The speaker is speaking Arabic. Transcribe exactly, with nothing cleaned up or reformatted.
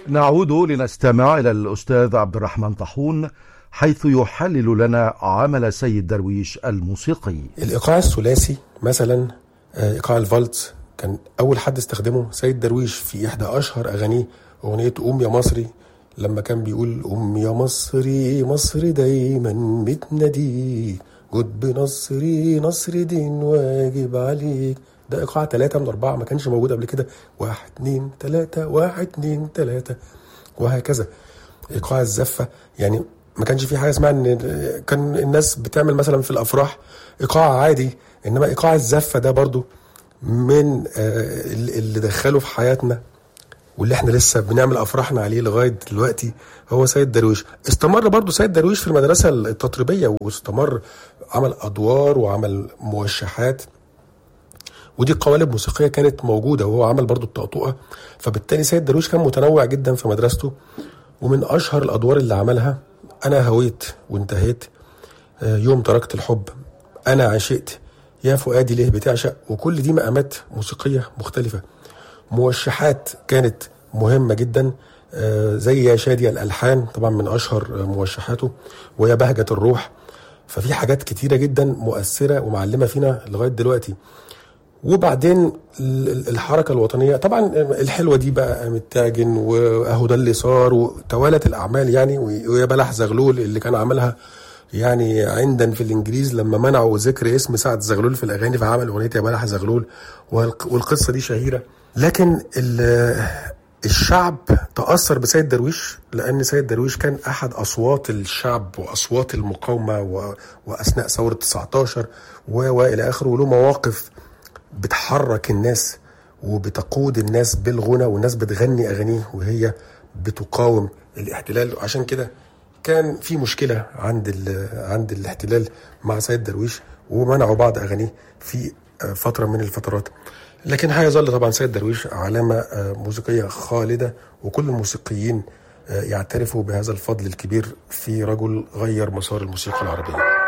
نعود لنستمع إلى الأستاذ عبد الرحمن طاحون حيث يحلل لنا عمل سيد درويش الموسيقي. الإيقاع الثلاثي مثلا، إيقاع الفالتس كان أول حد استخدمه سيد درويش في إحدى أشهر أغانيه، أغنية قوم يا مصري، لما كان بيقول قوم يا مصري مصر دايما بتناديك، جد بنصري نصر دين واجب عليك. ده إيقاع ثلاثة من أربعة، ما كانش موجود قبل كده، واحد اتنين تلاتة واحد اتنين تلاتة وهكذا. إيقاع الزفة يعني ما كانش في حاجة اسمها ان كان الناس بتعمل مثلا في الأفراح إيقاع عادي، إنما إيقاع الزفة ده برضو من اللي دخله في حياتنا واللي احنا لسه بنعمل أفراحنا عليه لغاية دلوقتي هو سيد درويش. استمر برضو سيد درويش في المدرسة التطريبية، واستمر عمل أدوار وعمل موشحات، ودي قوالب موسيقية كانت موجودة، وهو عمل برضو الطقطقة. فبالتالي سيد درويش كان متنوع جدا في مدرسته. ومن أشهر الأدوار اللي عملها أنا هويت وانتهيت، يوم تركت الحب، أنا عشقت، يا فؤادي ليه بتعشق، وكل دي مقامات موسيقية مختلفة. موشحات كانت مهمة جدا زي يا شادي الألحان، طبعا من أشهر موشحاته، ويا بهجة الروح. ففي حاجات كتيرة جدا مؤثرة ومعلمة فينا لغاية دلوقتي. وبعدين الحركة الوطنية طبعا الحلوة دي بقى، قام التاجن واهو ده اللي صار، وتوالت الأعمال يعني، ويا بلح زغلول اللي كان عملها يعني عندن في الإنجليز لما منعوا ذكر اسم سعد زغلول في الأغاني، فعمل أغنية يا بلح زغلول، والقصة دي شهيرة. لكن الشعب تأثر بسيد درويش، لأن سيد درويش كان أحد أصوات الشعب وأصوات المقاومة وأثناء ثورة تسعتاشر وإلى آخره، وله مواقف بتحرك الناس وبتقود الناس بالغنى، والناس بتغني أغانيه وهي بتقاوم الاحتلال. عشان كده كان في مشكلة عند عند الاحتلال مع سيد درويش، ومنعوا بعض أغانيه في فترة من الفترات. لكن هيظل طبعا سيد درويش علامة موسيقية خالدة، وكل الموسيقيين يعترفوا بهذا الفضل الكبير في رجل غير مسار الموسيقى العربية.